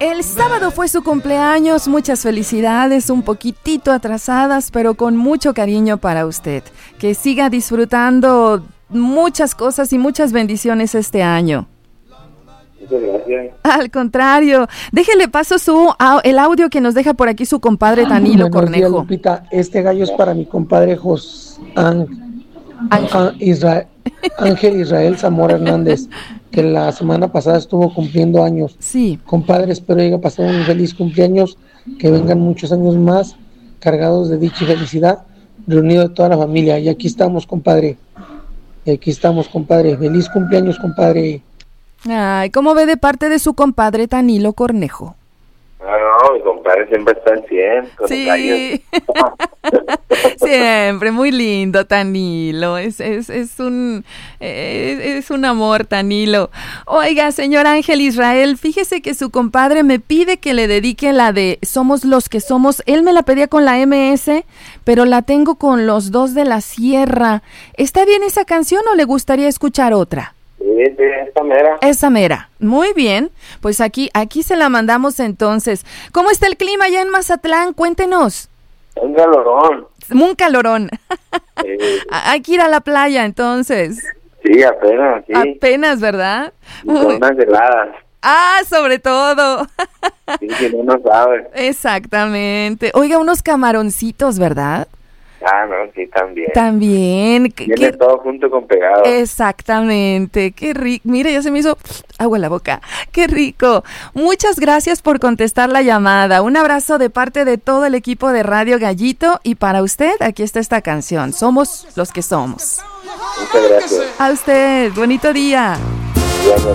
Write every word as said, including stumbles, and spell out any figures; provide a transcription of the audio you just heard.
El sábado fue su cumpleaños, muchas felicidades, un poquitito atrasadas, pero con mucho cariño para usted. Que siga disfrutando muchas cosas y muchas bendiciones este año. Muchas gracias. Al contrario, déjele paso su el audio que nos deja por aquí su compadre Danilo Buenos Cornejo. días, Lupita. Este gallo es para mi compadre José Ángel. Israel, Ángel Israel Zamora Hernández, que la semana pasada estuvo cumpliendo años. Sí. Compadre, espero haya pasado un feliz cumpleaños, que vengan muchos años más, cargados de dicha y felicidad, reunido de toda la familia. Y aquí estamos, compadre. Y aquí estamos, compadre. Feliz cumpleaños, compadre. Ay, ¿cómo ve de parte de su compadre Danilo Cornejo? No, no, mi compadre siempre está al cien. Con Sí. Siempre, muy lindo, Tanilo. Es, es, es un es, es un amor, Tanilo. Oiga, señor Ángel Israel, fíjese que su compadre me pide que le dedique la de Somos los que somos. Él me la pedía con la eme ese, pero la tengo con Los Dos de la Sierra. ¿Está bien esa canción o le gustaría escuchar otra? Sí, sí, esta mera. Esa mera. Muy bien. Pues aquí, aquí se la mandamos entonces. ¿Cómo está el clima allá en Mazatlán? Cuéntenos. Un calorón. Un calorón. Sí. Hay que ir a la playa entonces. Sí, apenas, sí. Apenas, ¿verdad? Con unas heladas. Ah, sobre todo. Sí, que no nos sabe. Exactamente. Oiga, unos camaroncitos, ¿verdad? Ah, no, sí, también. También. Viene ¿Qué? todo junto con pegado. Exactamente. Qué rico. Mire, ya se me hizo agua en la boca. Qué rico. Muchas gracias por contestar la llamada. Un abrazo de parte de todo el equipo de Radio Gallito. Y para usted, aquí está esta canción. Somos los que somos. Muchas gracias. A usted. Bonito día. Bueno.